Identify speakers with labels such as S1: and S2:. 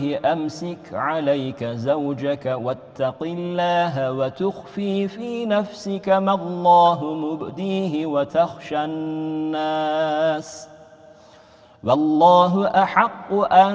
S1: أمسك عليك زوجك واتق الله وتخفي في نفسك ما الله مبديه وتخشى الناس والله أحق أن